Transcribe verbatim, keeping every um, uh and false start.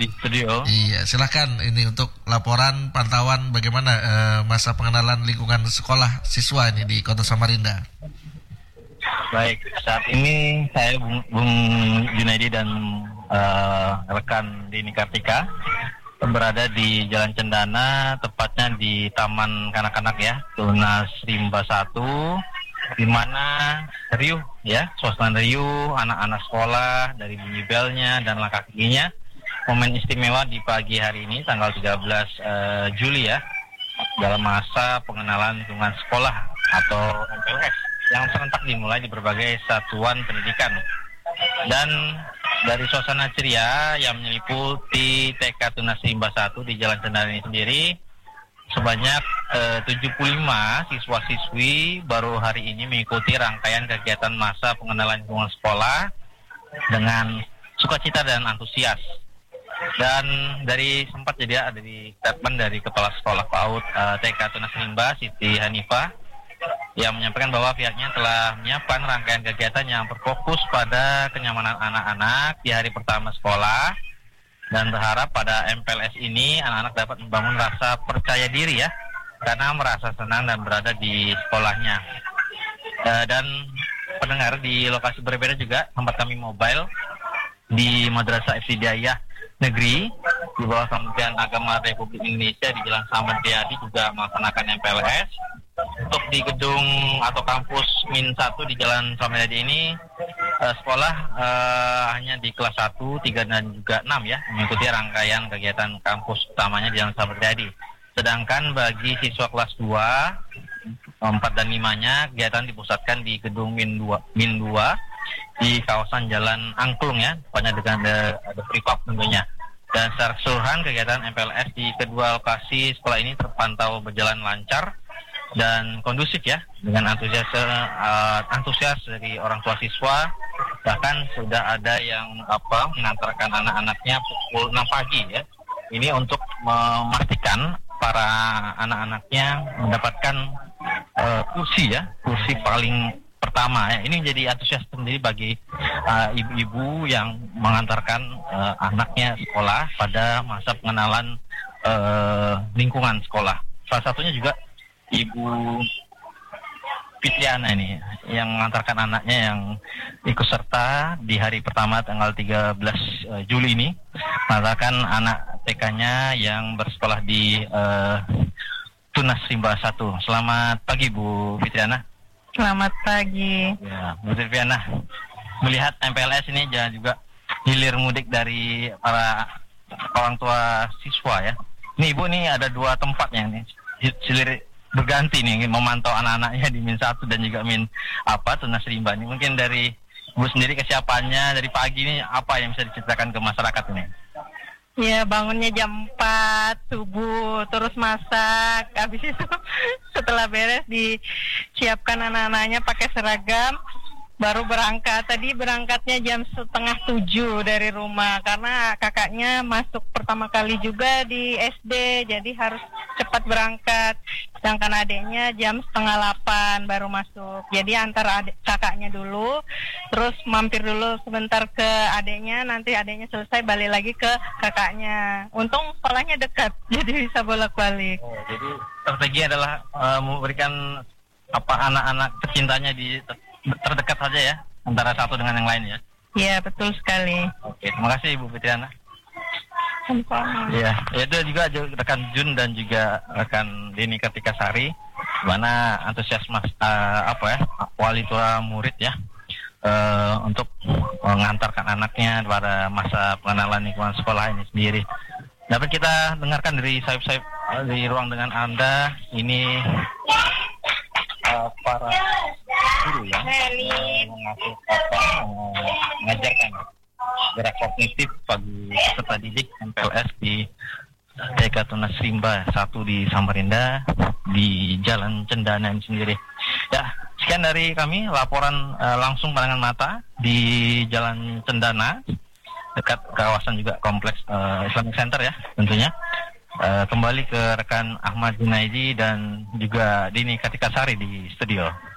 di studio. Iya, silakan ini untuk laporan pantauan bagaimana uh, masa pengenalan lingkungan sekolah siswa ini di Kota Samarinda. Baik, saat ini saya Bung, Bung Junaidi dan uh, rekan Dini Kartika berada di Jalan Cendana, tepatnya di Taman Kanak-kanak ya, Tunas Rimba satu, di mana riuh ya, suasana riuh, anak-anak sekolah dari bunyi belnya dan langkah kakinya. Momen istimewa di pagi hari ini tanggal tiga belas uh, Juli ya, dalam masa pengenalan lingkungan sekolah atau M P L S yang serentak dimulai di berbagai satuan pendidikan. Dan dari suasana ceria yang menyeliputi T K Tunas Rimba satu di Jalan Cendana ini sendiri, sebanyak eh, tujuh puluh lima siswa-siswi baru hari ini mengikuti rangkaian kegiatan masa pengenalan lingkungan sekolah dengan sukacita dan antusias. Dan dari sempat jadi ada di statement dari Kepala Sekolah PAUD eh, T K Tunas Rimba, Siti Hanifah, yang menyampaikan bahwa pihaknya telah menyiapkan rangkaian kegiatan yang berfokus pada kenyamanan anak-anak di hari pertama sekolah, dan berharap pada M P L S ini anak-anak dapat membangun rasa percaya diri ya, karena merasa senang dan berada di sekolahnya. E, dan pendengar, di lokasi berbeda juga tempat kami mobile di Madrasah Ibtidaiyah Negeri di bawah Kementerian Agama Republik Indonesia di Jalan Saman Riyadi juga melaksanakan M P L S. Untuk di gedung atau kampus Min satu di Jalan Saman Riyadi ini uh, sekolah uh, hanya di kelas satu, tiga, dan juga enam ya, mengikuti rangkaian kegiatan kampus utamanya di Jalan Saman Riyadi. Sedangkan bagi siswa kelas dua, empat, dan lima-nya kegiatan dipusatkan di gedung Min dua, Min dua di kawasan Jalan Angklung ya, tepatnya dengan the, the Free Pub tentunya. Dan secara keseluruhan kegiatan M P L S di kedua lokasi sekolah ini terpantau berjalan lancar dan kondusif ya, dengan antusias uh, antusias dari orang tua siswa. Bahkan sudah ada yang apa mengantarkan anak-anaknya pukul enam pagi ya, ini untuk memastikan para anak-anaknya mendapatkan uh, kursi ya, kursi paling pertama ya. Ini menjadi antusias sendiri bagi uh, ibu-ibu yang mengantarkan uh, anaknya sekolah pada masa pengenalan uh, lingkungan sekolah. Salah satunya juga Ibu Fitriana ini yang mengantarkan anaknya yang ikut serta di hari pertama tanggal tiga belas Juli ini, mengantarkan anak T K-nya yang bersekolah di uh, Tunas Rimba satu. Selamat pagi Bu Fitriana. Selamat pagi. Ya, Bu Fitriana, melihat M P L S ini jangan juga hilir mudik dari para orang tua siswa ya. Nih Ibu, nih ada dua tempat yang nih hilir berganti nih memantau anak-anaknya di Min satu dan juga Min apa Tunas Rimba ini. Mungkin dari Bu sendiri kesiapannya dari pagi ini apa yang bisa diceritakan ke masyarakat ini? Ya, bangunnya jam empat subuh, terus masak. Habis itu setelah beres disiapkan anak-anaknya pakai seragam, baru berangkat. Tadi berangkatnya jam setengah tujuh dari rumah karena kakaknya masuk pertama kali juga di S D, jadi harus cepat berangkat. Sedangkan adiknya jam setengah delapan baru masuk. Jadi antara adik, kakaknya dulu, terus mampir dulu sebentar ke adiknya, nanti adiknya selesai balik lagi ke kakaknya. Untung sekolahnya dekat, jadi bisa bolak-balik. Oh, jadi strategi adalah uh, memberikan apa anak-anak tercintanya di terdekat saja ya, antara satu dengan yang lain ya. Iya, betul sekali. Oke, terima kasih Ibu Fitriana. Sama-sama. Iya, itu juga rekan Jun dan juga rekan Dini Kartika Sari, mana antusias mas uh, apa ya wali tua murid ya uh, untuk mengantarkan anaknya pada masa pengenalan lingkungan sekolah ini sendiri. Dapat kita dengarkan dari sayap-sayap uh, di ruang dengan Anda ini uh, para guru ya mengasih apa mengajarkan gerak kognitif bagi peserta didik M P L S di T K Tunas Rimba satu di Samarinda di Jalan Cendana ini sendiri. Ya, sekian dari kami laporan uh, langsung pandangan mata di Jalan Cendana dekat kawasan juga kompleks uh, Islamic Center ya tentunya. Uh, kembali ke rekan Ahmad Junaidi dan juga Dini Kartika Sari di studio.